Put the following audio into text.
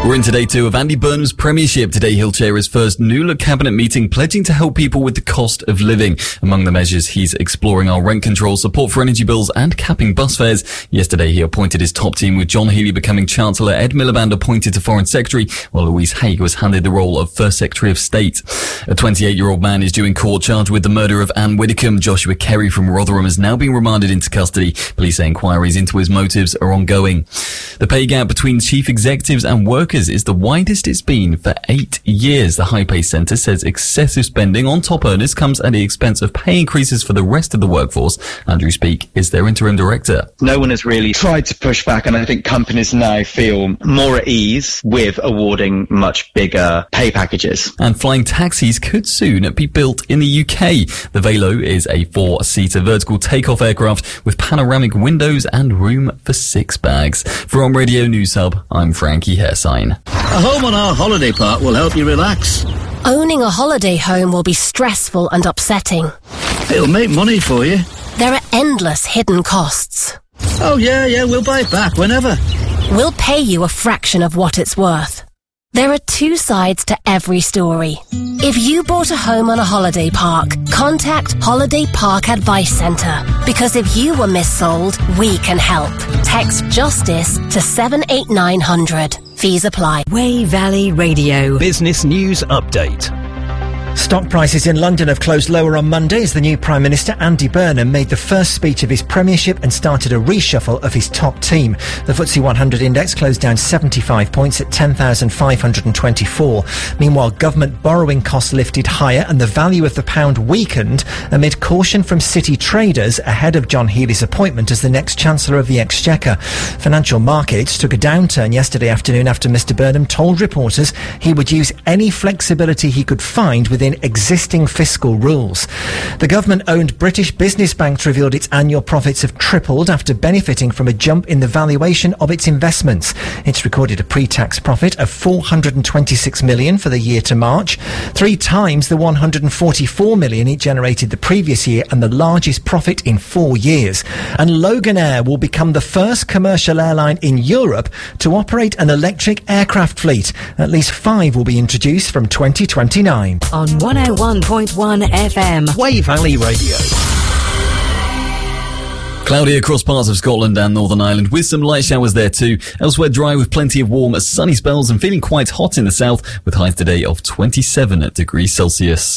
We're into day 2 of Andy Burnham's premiership. Today he'll chair his first New Look cabinet meeting, pledging to help people with the cost of living. Among the measures he's exploring are rent control, support for energy bills and capping bus fares. Yesterday he appointed his top team, with John Healey becoming Chancellor, Ed Miliband appointed to Foreign Secretary, while Louise Haigh was handed the role of First Secretary of State. A 28-year-old man is due in court charged with the murder of Anne Widdecombe. Joshua Kerry from Rotherham has now been remanded into custody. Police say inquiries into his motives are ongoing. The pay gap between chief executives and workers is the widest it's been for 8 years. The High Pay Centre says excessive spending on top earners comes at the expense of pay increases for the rest of the workforce. Andrew Speake is their interim director. No one has really tried to push back, and I think companies now feel more at ease with awarding much bigger pay packages. And flying taxis could soon be built in the UK. The Velo is a 4-seater vertical takeoff aircraft with panoramic windows and room for 6 bags. From Radio News Hub, I'm Frankie Hairsign. A home on our holiday park will help you relax. Owning a holiday home will be stressful and upsetting. It'll make money for you. There are endless hidden costs. Oh yeah, we'll buy it back whenever. We'll pay you a fraction of what it's worth. There are 2 sides to every story. If you bought a home on a holiday park, contact Holiday Park Advice Centre. Because if you were missold, we can help. Text JUSTICE to 78900. Fees apply. Wey Valley Radio. Business News Update. Stock prices in London have closed lower on Monday as the new Prime Minister Andy Burnham made the first speech of his premiership and started a reshuffle of his top team. The FTSE 100 index closed down 75 points at 10,524. Meanwhile, government borrowing costs lifted higher and the value of the pound weakened amid caution from city traders ahead of John Healey's appointment as the next Chancellor of the Exchequer. Financial markets took a downturn yesterday afternoon after Mr Burnham told reporters he would use any flexibility he could find within existing fiscal rules. The government-owned British business bank revealed its annual profits have tripled after benefiting from a jump in the valuation of its investments. It's recorded a pre-tax profit of £426 million for the year to March, 3 times the £144 million it generated the previous year and the largest profit in 4 years. And Loganair will become the first commercial airline in Europe to operate an electric aircraft fleet. At least 5 will be introduced from 2029. On 101.1 FM. Wey Valley Radio. Cloudy across parts of Scotland and Northern Ireland, with some light showers there too. Elsewhere dry with plenty of warm, sunny spells and feeling quite hot in the south, with highs today of 27 degrees Celsius.